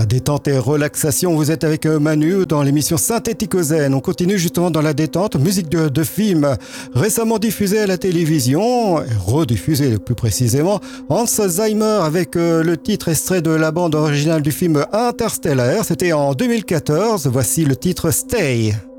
Détente et relaxation, vous êtes avec Manu dans l'émission Synthético Zen. On continue justement dans la détente, musique de film récemment diffusée à la télévision, rediffusée plus précisément, Hans Zimmer avec le titre extrait de la bande originale du film Interstellar, c'était en 2014, voici le titre Stay.